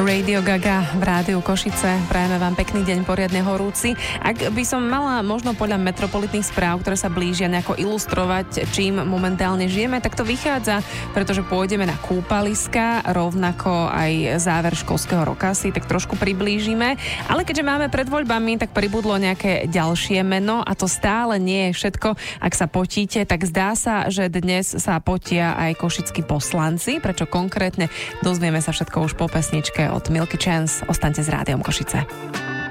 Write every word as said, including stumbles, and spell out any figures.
Radio Gaga v rádiu Košice. Prajeme vám pekný deň, poriadne horúci. Ak by som mala možno podľa metropolitných správ, ktoré sa blížia, nejako ilustrovať, čím momentálne žijeme, tak to vychádza, pretože pôjdeme na kúpaliska, rovnako aj záver školského roka si tak trošku priblížime. Ale keďže máme pred voľbami, tak pribudlo nejaké ďalšie meno a to stále nie je všetko. Ak sa potíte, tak zdá sa, že dnes sa potia aj košickí poslanci. Prečo konkrétne? Dozvieme sa všetko už po pesničke od Milky Chance. Ostaňte s Rádiom Košice.